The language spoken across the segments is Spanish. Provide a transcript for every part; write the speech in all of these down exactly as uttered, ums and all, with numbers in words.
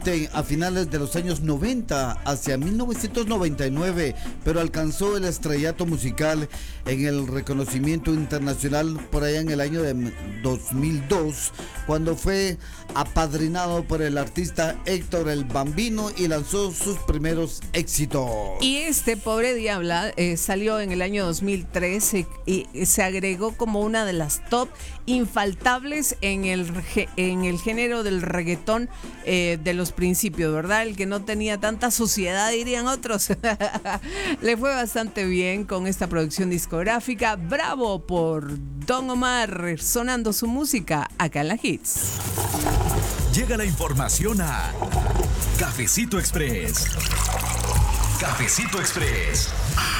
fuerte a finales de los años noventa, hacia mil novecientos noventa y nueve, pero alcanzó el estrellato musical en el reconocimiento internacional por allá en el año de dos mil dos, cuando fue apadrinado por el artista Héctor el Bambino y lanzó sus primeros éxitos. Y este Pobre Diabla eh, salió en el año dos mil trece y se agregó como una de las top infaltables en el, en el género del reggaetón eh, de los principios, ¿verdad? El que no tenía tanta suciedad, dirían otros. Le fue bastante bien con esta producción discográfica. Bravo por Don Omar, sonando su música acá en la Hits. Llega la información a Cafecito Express. Cafecito Express.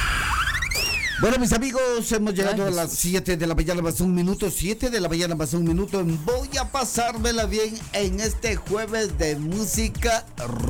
Bueno, mis amigos, hemos llegado a las siete de la mañana más un minuto, siete de la mañana más un minuto. Voy a pasármela bien en este jueves de música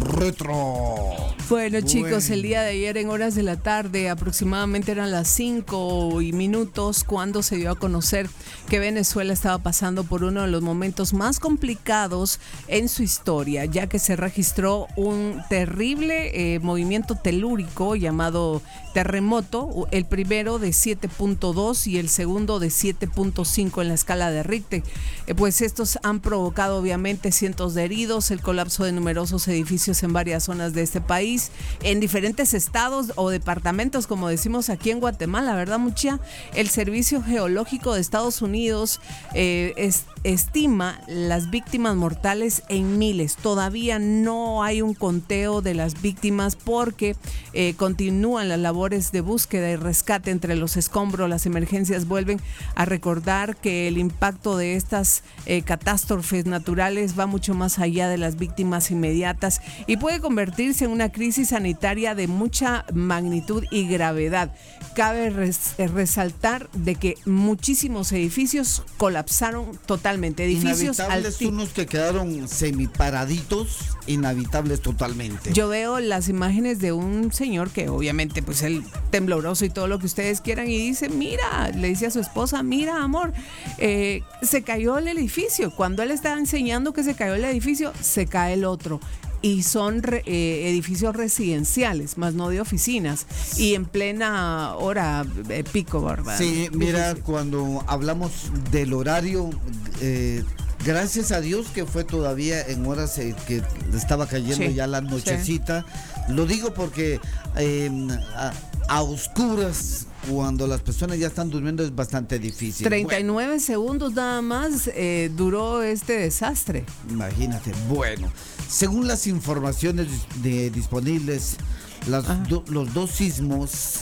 retro. Bueno, chicos, el día de ayer en horas de la tarde, aproximadamente eran las cinco y minutos, cuando se dio a conocer que Venezuela estaba pasando por uno de los momentos más complicados en su historia, ya que se registró un terrible eh, movimiento telúrico llamado terremoto, el primero de siete punto dos y el segundo de siete punto cinco en la escala de Richter. Eh, pues estos han provocado obviamente cientos de heridos, el colapso de numerosos edificios en varias zonas de este país, en diferentes estados o departamentos, como decimos aquí en Guatemala, ¿verdad, mucha? El Servicio Geológico de Estados Unidos eh, es, estima las víctimas mortales en miles. Todavía no hay un conteo de las víctimas porque eh, continúan las labores de búsqueda y rescate entre los escombros. Las emergencias vuelven a recordar que el impacto de estas eh, catástrofes naturales va mucho más allá de las víctimas inmediatas y puede convertirse en una crisis sanitaria de mucha magnitud y gravedad. Cabe res, resaltar de que muchísimos edificios colapsaron totalmente. Edificios inhabitables, unos que quedaron semiparaditos, inhabitables totalmente. Yo veo las imágenes de un señor que obviamente pues el tembloroso y todo lo que ustedes quieran y dice, mira, le dice a su esposa, mira amor, eh, se cayó el edificio. Cuando él estaba enseñando que se cayó el edificio, se cae el otro. Y son re, eh, edificios residenciales, más no de oficinas, y en plena hora eh, pico, ¿verdad? Sí, mira, cuando hablamos del horario, eh, gracias a Dios que fue todavía en horas eh, que estaba cayendo sí, ya la nochecita. Sí. Lo digo porque eh, a, a oscuras, cuando las personas ya están durmiendo, es bastante difícil. treinta y nueve bueno. segundos nada más eh, duró este desastre. Imagínate. Bueno, según las informaciones de, disponibles, las do, los dos sismos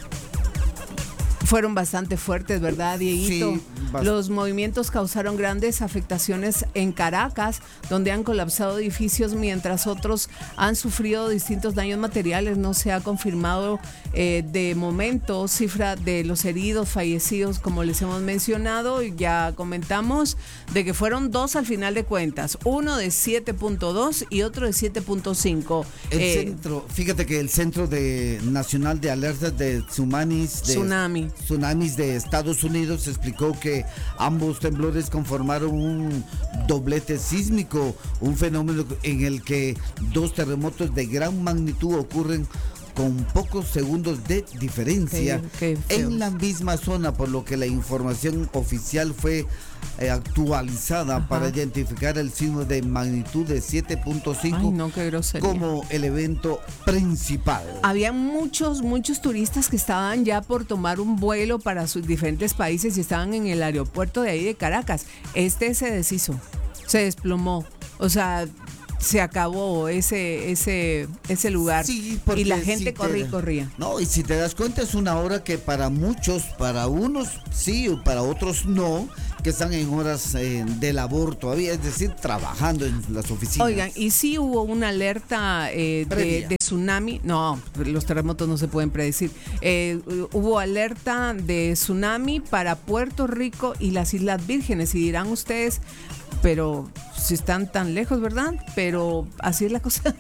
fueron bastante fuertes, ¿verdad, Dieguito? Sí, los movimientos causaron grandes afectaciones en Caracas, donde han colapsado edificios, mientras otros han sufrido distintos daños materiales. No se ha confirmado eh, de momento cifra de los heridos, fallecidos, como les hemos mencionado. Ya comentamos de que fueron dos al final de cuentas, uno de siete punto dos y otro de siete punto cinco. El eh, centro, fíjate que el Centro de Nacional de Alertas de Tsunamis de Tsunami. Tsunamis de Estados Unidos explicó que ambos temblores conformaron un doblete sísmico, un fenómeno en el que dos terremotos de gran magnitud ocurren con pocos segundos de diferencia qué, qué en la misma zona, por lo que la información oficial fue eh, actualizada Ajá. para identificar el sismo de magnitud de siete punto cinco Ay, no, qué grosería. Como el evento principal. Había muchos, muchos turistas que estaban ya por tomar un vuelo para sus diferentes países y estaban en el aeropuerto de ahí de Caracas. Este se deshizo, se desplomó, o sea, se acabó ese ese ese lugar sí, y la gente si corría te, y corría. No, y si te das cuenta es una hora que para muchos, para unos sí, para otros no, que están en horas eh, de labor todavía, es decir, trabajando en las oficinas. Oigan, y sí hubo una alerta eh, de, de tsunami, no, los terremotos no se pueden predecir, eh, hubo alerta de tsunami para Puerto Rico y las Islas Vírgenes, y dirán ustedes, pero si están tan lejos, ¿verdad? Pero así es la cosa.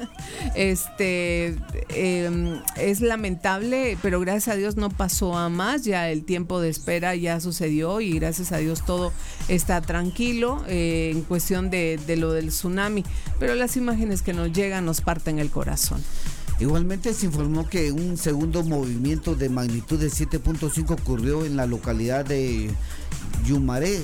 Este eh, es lamentable, pero gracias a Dios no pasó a más. Ya el tiempo de espera ya sucedió y gracias a Dios todo está tranquilo eh, en cuestión de, de lo del tsunami. Pero las imágenes que nos llegan nos parten el corazón. Igualmente se informó que un segundo movimiento de magnitud de siete punto cinco ocurrió en la localidad de Yumaré,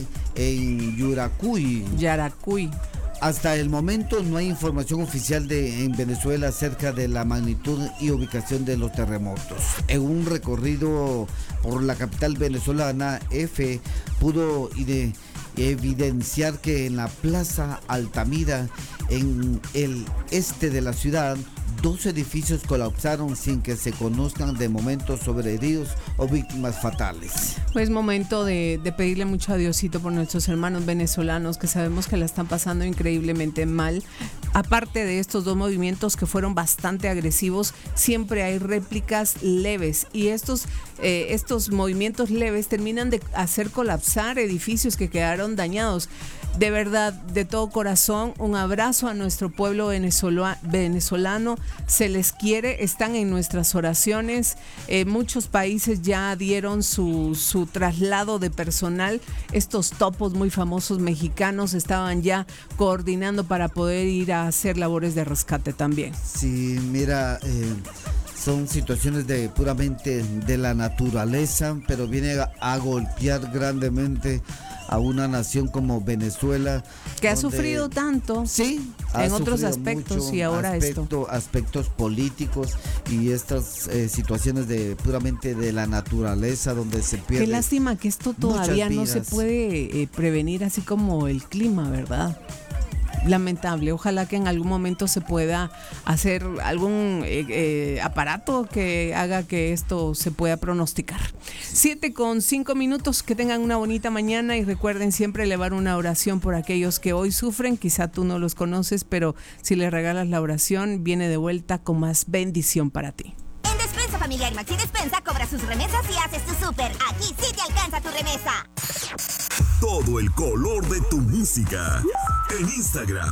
en Yuracuy. Yaracuy. Hasta el momento no hay información oficial de, en Venezuela acerca de la magnitud y ubicación de los terremotos. En un recorrido por la capital venezolana, F pudo ide, evidenciar que en la Plaza Altamira, en el este de la ciudad, dos edificios colapsaron sin que se conozcan de momento sobre heridos o víctimas fatales. Pues momento de, de pedirle mucho a Diosito por nuestros hermanos venezolanos que sabemos que la están pasando increíblemente mal. Aparte de estos dos movimientos que fueron bastante agresivos, siempre hay réplicas leves y estos, eh, estos movimientos leves terminan de hacer colapsar edificios que quedaron dañados. De verdad, de todo corazón, un abrazo a nuestro pueblo venezola- venezolano. Se les quiere, están en nuestras oraciones. Eh, muchos países ya dieron su, su traslado de personal. Estos topos muy famosos mexicanos estaban ya coordinando para poder ir a hacer labores de rescate también. Sí, mira, eh, son situaciones de puramente de la naturaleza, pero viene a, a golpear grandemente a una nación como Venezuela. Que ha donde, sufrido tanto sí, en otros aspectos mucho, y ahora aspecto, esto. Aspectos políticos y estas eh, situaciones de puramente de la naturaleza donde se pierde. Qué lástima que esto todavía no se vidas. puede eh, prevenir así como el clima, ¿verdad? Lamentable, ojalá que en algún momento se pueda hacer algún eh, eh, aparato que haga que esto se pueda pronosticar. Siete con cinco minutos, que tengan una bonita mañana y recuerden siempre elevar una oración por aquellos que hoy sufren. Quizá tú no los conoces, pero si les regalas la oración, viene de vuelta con más bendición para ti. En Despensa Familiar y Maxi Despensa cobra sus remesas y haces tu súper. Aquí sí te alcanza tu remesa. Todo el color de tu música en Instagram,